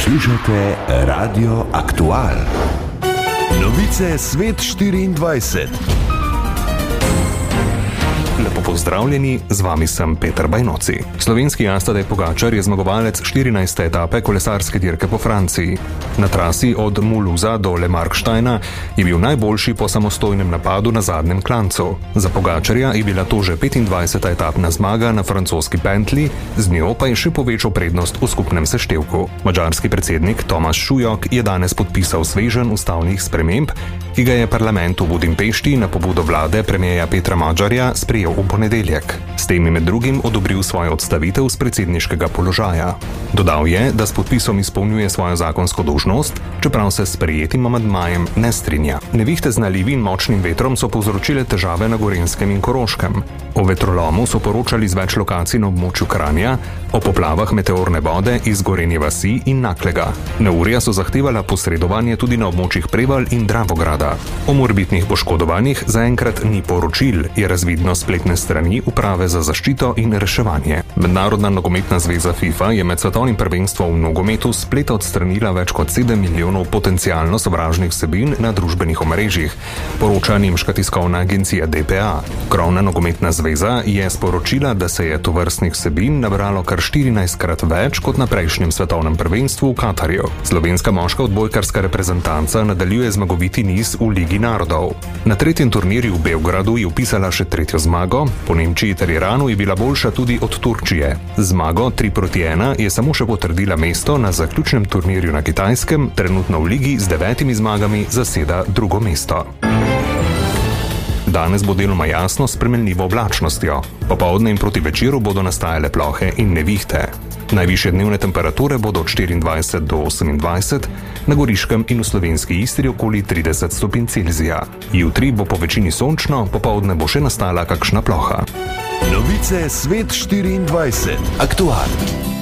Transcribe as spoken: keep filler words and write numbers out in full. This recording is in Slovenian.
Poslušate Radio Aktual. Novice Svet štiriindvajset. Lepo pozdravljeni, z vami sem Peter Bajnoci. Slovenski Jas Tadej Pogačar je zmagovalec štirinajste etape kolesarske dirke po Franciji. Na trasi od Mulhousa do Le Marksteina je bil najboljši po samostojnem napadu na zadnjem klancu. Za Pogačarja je bila to že petindvajseta etapna zmaga na francoski pentli, z njo pa je še povečal prednost v skupnem seštevku. Madžarski predsednik Tomaš Šujok je danes podpisal sveženj ustavnih sprememb, ki ga je parlament v Budimpešti na pobudo vlade premierja Petra Magyarja sprejel v ponedeljek. S tem je med drugim odobril svojo odstavitev z predsedniškega položaja. Dodal je, da s podpisom izpolnjuje svojo zakonsko dolžnost, čeprav se s sprejetim amandmajem ne strinja. Nevihte z nalivi in močnim vetrom so povzročile težave na Gorenjskem in Koroškem. O vetrolomu so poročali z več lokacij na območju Kranja, o poplavah meteorne vode iz Gorenje vasi in Naklega. Neurja so zahtevala posredovanje tudi na območjih Prevalj in Dravograda. O morebitnih poškodovanih zaenkrat ni poročil, je razvidno spletne strani Uprave za zaščito in reševanje. Mednarodna nogometna zveza FIFA je med svetovnim prvenstvom v nogometu spleta odstranila več kot sedem milijonov potencialno sovražnih vsebin na družbenih omrežjih, poroča nemška tiskovna agencija D P A. Krovna nogometna zveza je sporočila, da se je tovrstnih vsebin nabralo kar štirinajstkrat več kot na prejšnjem svetovnem prvenstvu v Katarju. Slovenska moška odbojkarska reprezentanca nadaljuje zmagoviti niz v Ligi narodov. Na tretjem turnirju v Beogradu je vpisala še tretjo zmago, po Nemčiji ter Iranu je bila boljša tudi od Turčije. Zmago tri proti ena je samo še potrdila mesto na zaključnem turnirju na Kitajskem, trenutno v ligi z devetimi zmagami zaseda drugo mesto. Danes bo deloma jasno s spremenljivo oblačnostjo. Popoldne in proti večeru bodo nastajale plohe in nevihte. Najvišje dnevne temperature bodo od štiriindvajset do osemindvajset, na Goriškem in v slovenski Istri okoli trideset stopinj Celzija. Jutri bo po večini sončno, popoldne bo še nastala kakšna ploha. Novice Svet štiriindvajset. Aktual.